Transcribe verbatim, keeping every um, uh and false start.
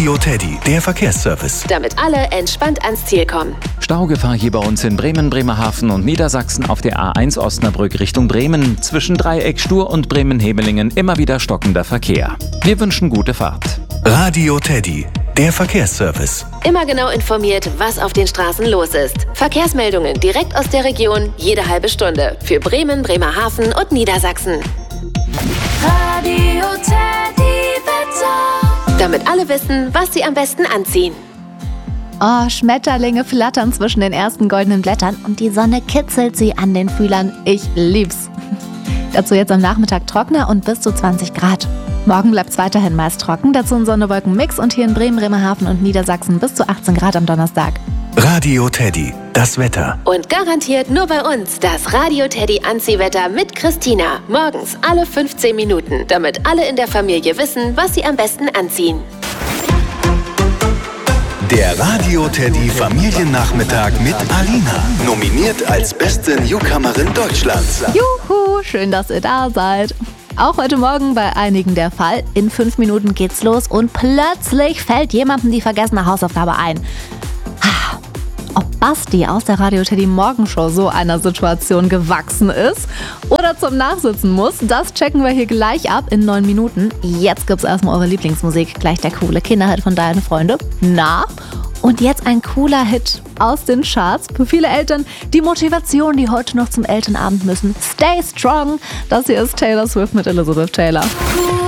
Radio Teddy, der Verkehrsservice. Damit alle entspannt ans Ziel kommen. Staugefahr hier bei uns in Bremen, Bremerhaven und Niedersachsen auf der A eins Osnabrück Richtung Bremen. Zwischen Dreieck Stur und Bremen-Hebelingen immer wieder stockender Verkehr. Wir wünschen gute Fahrt. Radio Teddy, der Verkehrsservice. Immer genau informiert, was auf den Straßen los ist. Verkehrsmeldungen direkt aus der Region, jede halbe Stunde. Für Bremen, Bremerhaven und Niedersachsen. Radio Teddy Wetter. Damit alle wissen, was sie am besten anziehen. Oh, Schmetterlinge flattern zwischen den ersten goldenen Blättern und die Sonne kitzelt sie an den Fühlern. Ich lieb's. Dazu jetzt am Nachmittag trockener und bis zu zwanzig Grad. Morgen bleibt's weiterhin meist trocken, dazu ein Sonne-Wolken-Mix und hier in Bremen, Bremerhaven und Niedersachsen bis zu achtzehn Grad am Donnerstag. Radio Teddy, das Wetter. Und garantiert nur bei uns das Radio Teddy Anziehwetter mit Christina. Morgens alle fünfzehn Minuten, damit alle in der Familie wissen, was sie am besten anziehen. Der Radio Teddy Familiennachmittag mit Alina. Nominiert als beste Newcomerin Deutschlands. Juhu, schön, dass ihr da seid. Auch heute Morgen bei einigen der Fall. In fünf Minuten geht's los und plötzlich fällt jemandem die vergessene Hausaufgabe ein. Ob Basti aus der Radio Teddy Morgenshow so einer Situation gewachsen ist oder zum Nachsitzen muss, das checken wir hier gleich ab in neun Minuten. Jetzt gibt's erstmal eure Lieblingsmusik, gleich der coole Kinderhit von Deine Freunde. Na? Und jetzt ein cooler Hit aus den Charts. Für viele Eltern die Motivation, die heute noch zum Elternabend müssen. Stay strong. Das hier ist Taylor Swift mit Elizabeth Taylor.